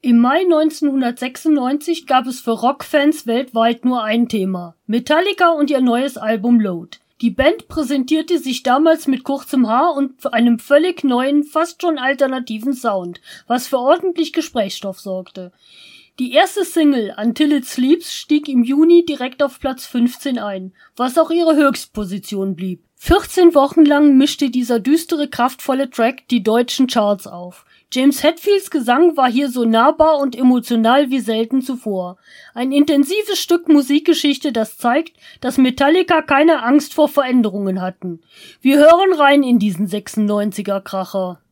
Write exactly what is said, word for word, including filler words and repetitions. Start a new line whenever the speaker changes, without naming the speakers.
Im Mai neunzehnhundertsechsundneunzig gab es für Rockfans weltweit nur ein Thema: Metallica und ihr neues Album Load. Die Band präsentierte sich damals mit kurzem Haar und einem völlig neuen, fast schon alternativen Sound, was für ordentlich Gesprächsstoff sorgte. Die erste Single Until It Sleeps stieg im Juni direkt auf Platz fünfzehn ein, was auch ihre Höchstposition blieb. vierzehn Wochen lang mischte dieser düstere, kraftvolle Track die deutschen Charts auf. James Hetfields Gesang war hier so nahbar und emotional wie selten zuvor. Ein intensives Stück Musikgeschichte, das zeigt, dass Metallica keine Angst vor Veränderungen hatten. Wir hören rein in diesen sechsundneunziger Kracher.